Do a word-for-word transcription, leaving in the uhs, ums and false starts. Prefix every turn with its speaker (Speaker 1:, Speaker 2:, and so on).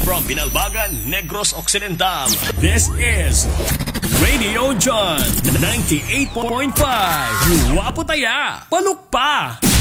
Speaker 1: From Binalbagan, Negros Occidental, this is Radio John ninety-eight point five. Huwaputaya, Palukpa.